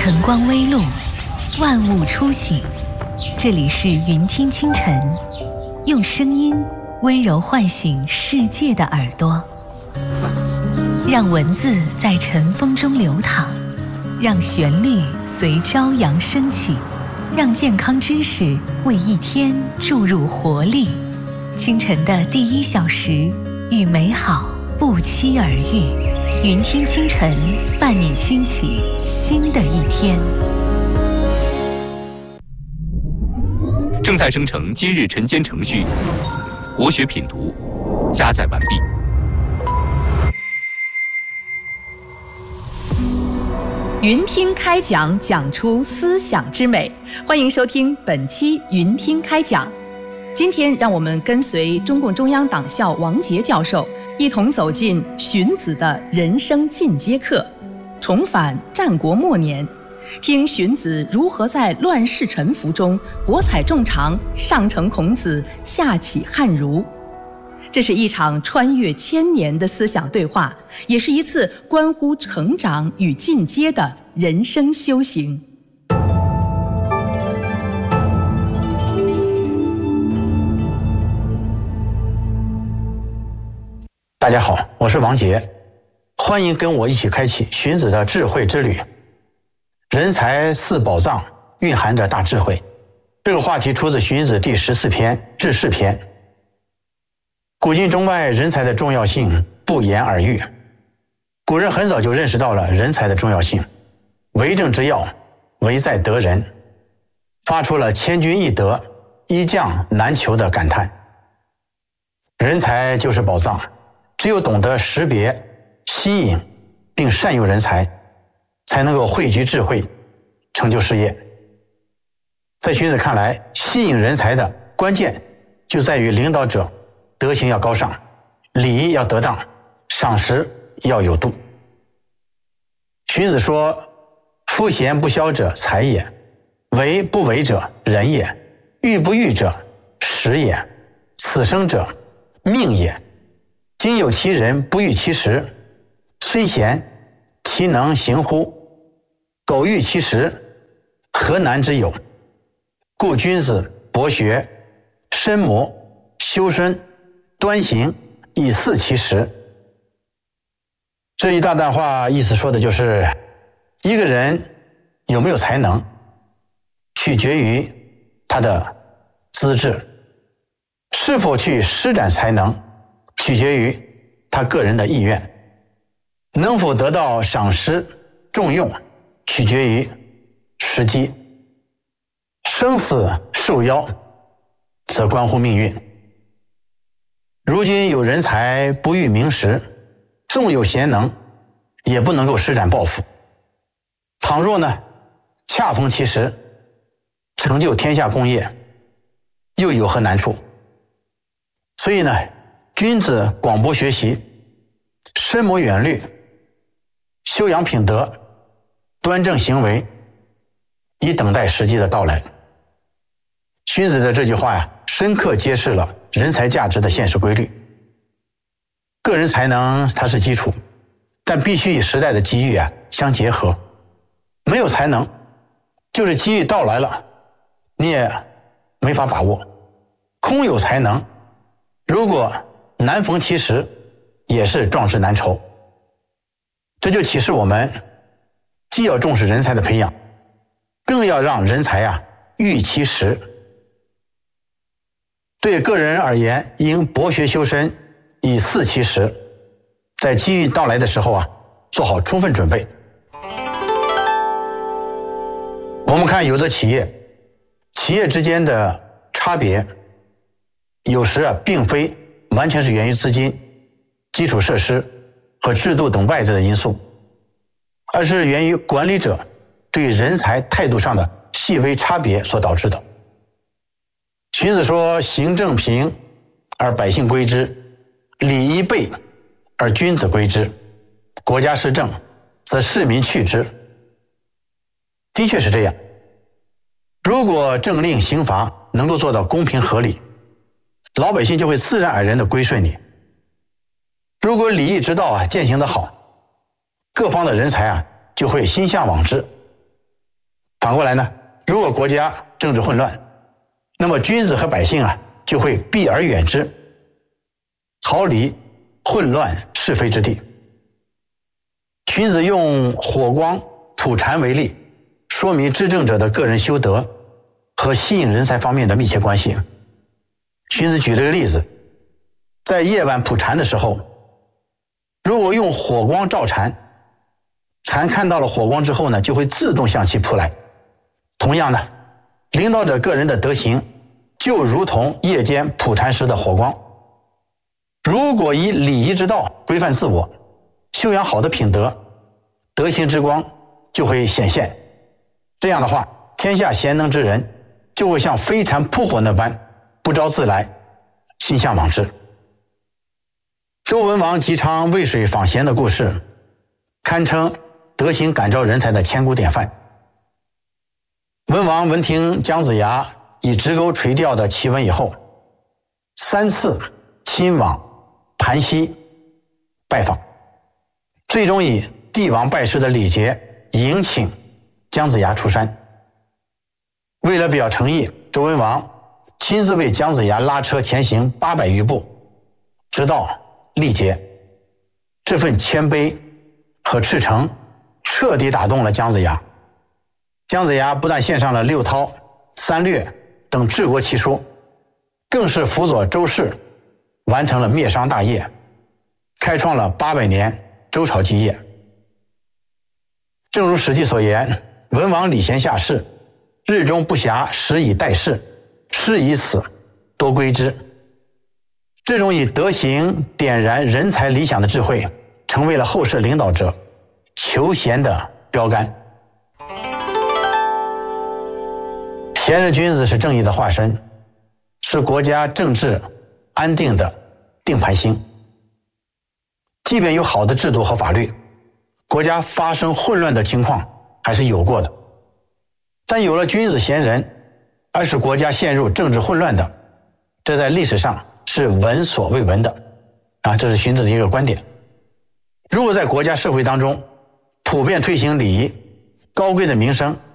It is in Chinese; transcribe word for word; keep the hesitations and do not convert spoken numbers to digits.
晨光微露，万物初醒。这里是云听清晨，用声音温柔唤醒世界的耳朵，让文字在晨风中流淌，让旋律随朝阳升起，让健康知识为一天注入活力。清晨的第一小时，与美好不期而遇。云听清晨，伴你轻启新的一天。 正在生成今日晨间程序，国学品读，加载完毕。 云听开讲，讲出思想之美。欢迎收听本期云听开讲。今天让我们跟随中共中央党校王杰教授，一同走进荀子的人生进阶课，重返战国末年，听荀子如何在乱世沉浮中博采众长，上承孔子，下启汉儒。这是一场穿越千年的思想对话，也是一次关乎成长与进阶的人生修行。 大家好，我是王杰，欢迎跟我一起开启荀子的智慧之旅。人才似宝藏，蕴含着大智慧。这个话题出自荀子第十四篇《治世篇》。古今中外，人才的重要性不言而喻。古人很早就认识到了人才的重要性，为政之要，唯在得人，发出了千军易得，一将难求的感叹。人才就是宝藏，只有懂得识别、吸引并善用人才，才能够汇聚智慧，成就事业。在荀子看来，吸引人才的关键就在于领导者德行要高尚，礼仪要得当，赏识要有度。荀子说：夫贤不肖者才也，为不为者人也，育不育者时也，此生者命也。今有其人不育其时，虽贤，其能行乎？苟育其时，何难之有？故君子博学，深谋，修身，端行，以俟其时。这一大段话意思说的就是，一个人有没有才能，取决于他的资质；是否去施展才能，取决于他个人的意愿；能否得到赏识重用，取决于时机。生死受邀，则关乎命运。如今有人才不育名实，纵有贤能，也不能够施展抱负。倘若呢，恰逢其时，成就天下功业，又有何难处？所以呢，君子广博学习，深谋远虑，修养品德，端正行为，以等待时机的到来。荀子的这句话呀，深刻揭示了人才价值的现实规律。个人才能它是基础，但必须与时代的机遇啊相结合。没有才能，就是机遇到来了，你也没法把握；空有才能，如果难逢其时，也是壮士难酬。这就启示我们，既要重视人才的培养，更要让人才啊育其时。对个人而言，应博学修身，以俟其时，在机遇到来的时候啊，做好充分准备。我们看有的企业，企业之间的差别，有时啊，并非完全是源于资金、基础设施和制度等外在的因素，而是源于管理者对人才态度上的细微差别所导致的。荀子说：行政平而百姓归之，礼仪备而君子归之，国家施政则市民去之。的确是这样，如果政令刑罚能够做到公平合理，老百姓就会自然而然地归顺你。如果礼义之道啊践行得好，各方的人才啊就会心向往之， 反过来呢，如果国家政治混乱，那么君子和百姓啊就会避而远之，逃离混乱是非之地。荀子用火光土禅为例，说明执政者的个人修德和吸引人才方面的密切关系。荀子举了个例子，在夜晚捕蝉的时候，如果用火光照蝉，蝉看到了火光之后呢，就会自动向其扑来。同样呢，领导者个人的德行就如同夜间捕蝉时的火光，如果以礼仪之道规范自我，修养好的品德，德行之光就会显现。这样的话，天下贤能之人就会像飞蝉扑火那般不招自来，心向往之。周文王姬昌渭水访贤的故事，堪称德行感召人才的千古典范。文王闻听姜子牙以直钩垂钓的奇闻以后，三次亲往盘溪拜访，最终以帝王拜师的礼节迎请姜子牙出山。为了表诚意，周文王亲自为姜子牙拉车前行八百余步，直到历劫。这份谦卑和赤诚彻底打动了姜子牙。姜子牙不但献上了六韬、三略等治国奇书，更是辅佐周氏完成了灭商大业，开创了八百年周朝基业。正如《史记》所言，文王礼贤下士，日中不暇，时以待事，事已死，多归之。这种以德行点燃人才理想的智慧，成为了后世领导者求贤的标杆。贤人君子是正义的化身，是国家政治安定的定盘星。即便有好的制度和法律，国家发生混乱的情况还是有过的。但有了君子贤人，而使国家陷入政治混乱的，这在历史上是闻所未闻的啊，这是荀子的一个观点。如果在国家社会当中普遍推行礼仪，高贵的名声